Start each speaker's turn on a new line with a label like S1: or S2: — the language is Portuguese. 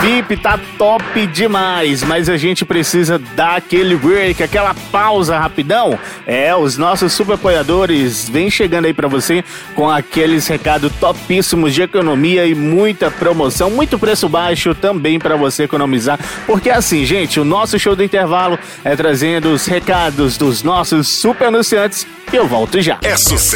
S1: VIP tá top demais, mas a gente precisa dar aquele break, aquela pausa rapidão. Os nossos super apoiadores vêm chegando aí pra você com aqueles recados topíssimos de economia e muita promoção, muito preço baixo também pra você economizar, porque assim, gente, o nosso show do intervalo é trazendo os recados dos nossos super anunciantes e eu volto já.
S2: É sucesso!